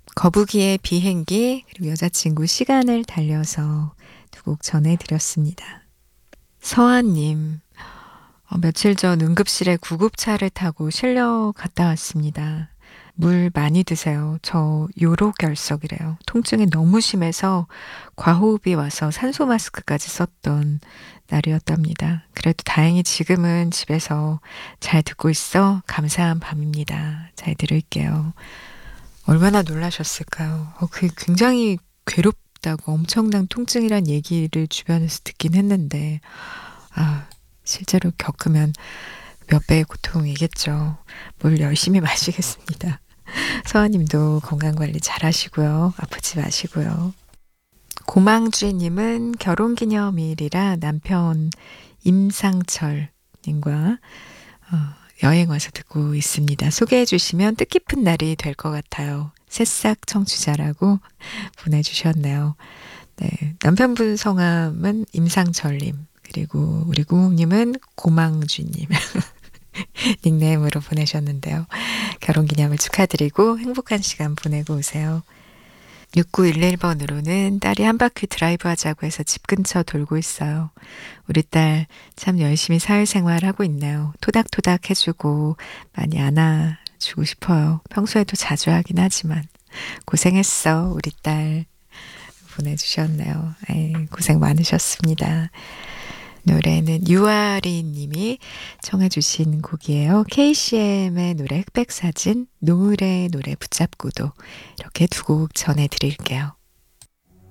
거북이의 비행기 그리고 여자친구 시간을 달려서 두 곡 전해드렸습니다. 서한님, 며칠 전 응급실에 구급차를 타고 실려 갔다 왔습니다. 물 많이 드세요. 저 요로결석이래요. 통증이 너무 심해서 과호흡이 와서 산소 마스크까지 썼던 날이었답니다. 그래도 다행히 지금은 집에서 잘 듣고 있어 감사한 밤입니다. 잘 들을게요. 얼마나 놀라셨을까요? 그 굉장히 괴롭다고 엄청난 통증이란 얘기를 주변에서 듣긴 했는데, 실제로 겪으면 몇 배의 고통이겠죠. 물 열심히 마시겠습니다. 서아님도 건강관리 잘 하시고요. 아프지 마시고요. 고망주님은 결혼기념일이라 남편 임상철님과 여행 와서 듣고 있습니다. 소개해 주시면 뜻깊은 날이 될 것 같아요. 새싹 청취자라고 보내주셨네요. 네, 남편분 성함은 임상철님, 그리고 우리 구목님은 고망주님 닉네임으로 보내셨는데요. 결혼기념일 축하드리고 행복한 시간 보내고 오세요. 6911번으로는 딸이 한 바퀴 드라이브 하자고 해서 집 근처 돌고 있어요. 우리 딸 참 열심히 사회생활 하고 있네요. 토닥토닥 해주고 많이 안아주고 싶어요. 평소에도 자주 하긴 하지만 고생했어 우리 딸 보내주셨네요. 고생 많으셨습니다. 노래는 유아리 님이 청해 주신 곡이에요. KCM의 노래 흑백사진, 노을의 노래 붙잡고도 이렇게 두 곡 전해드릴게요.